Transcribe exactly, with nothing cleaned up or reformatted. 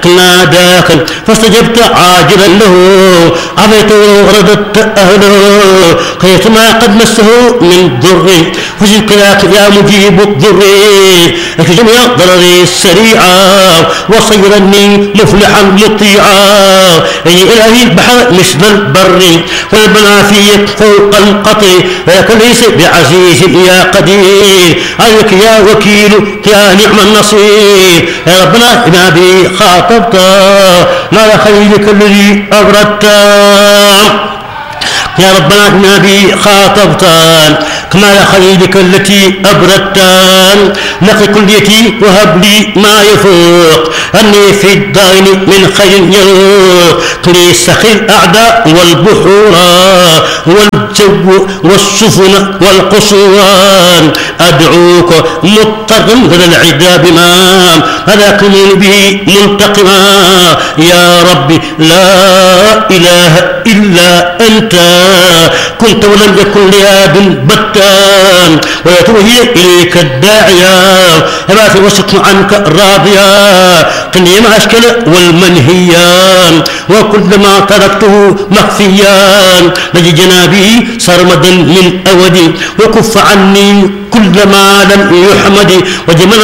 ناداك فاستجبت عاجلا له عفيت ورددت أهله كيفما قد مسه من ضر فشكراك يا مجيب الضر لك جميع ضرري السريعة وصيرني مفلحا مطيعا أي إلهي البحر مثل البر والبنا فيك فوق القطر ولك ليس بعزيز يا قدير عليك يا وكيل يا نعم النصير يا ربنا بما بي خاطبت ما خيرك الذي أبردت يا ربنا بما بي خاطبت كما خيرك التي أبردت نقي كليتي وهب لي ما يفوق أني في الدين من خير يروق لي سخي الأعداء والبحور والجو والسفن والقصوان أدعوك مضطرا إلى العدا بما هلاكني به منتقما يا ربي لا إله إلا أنت كنت ولم يكن لأحد بتان ويتوهي إليك الداعية فما في وسط عنك راضيا قني ما أشكل والمنهيان وكل ما تركته مخفيا لجي جنابي سرمدا من أودي وكف عني كل ما لم يحمد وجمل